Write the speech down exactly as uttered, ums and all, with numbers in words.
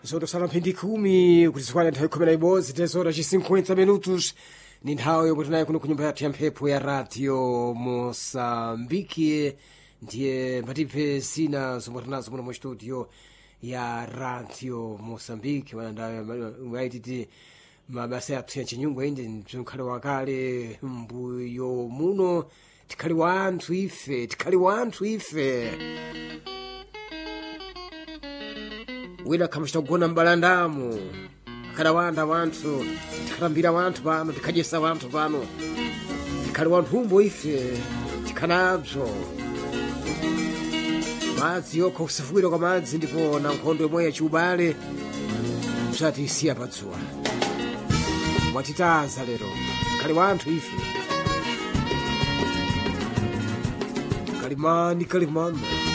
Zoto sala mphindi kumi kutizikwana nthawi khumi na ibodzi tezora ci cinquenta minutos ni nthawi yomwe tinayi kuno kunyumba yathu ya mphepo ya radio Mosambiki. Ndiye mbatibve zina zomwe tinazo muno mu studio ya radio Mosambiki. Wanandawe aititi mabasa yathu ya chinyungu indi mkhale wakale mbuyo muno tikhali wanthu ife tikhali wanthu ife wina khamachita kugona mbalandamu akadawanda wanthu tikhalambira wanthu pano tikhajesa wanthu pano tikhali wanthumbo ife tikhanabzo madzi yokha kusifuwira kwa madzi ndipo na nkhondo imwe yachiubale bzatisiya padzuwa watitaza lero tikhali wanthu ife kalimani kalimani